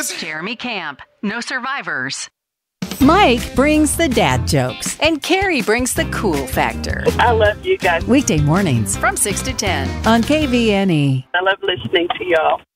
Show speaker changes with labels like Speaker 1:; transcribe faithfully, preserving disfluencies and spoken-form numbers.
Speaker 1: Yes!
Speaker 2: Jeremy Camp, no survivors.
Speaker 3: Mike brings the dad jokes, and Carrie brings the cool factor.
Speaker 4: I love you guys.
Speaker 3: Weekday mornings
Speaker 2: From six to ten.
Speaker 3: on K V N E.
Speaker 4: I love listening to y'all.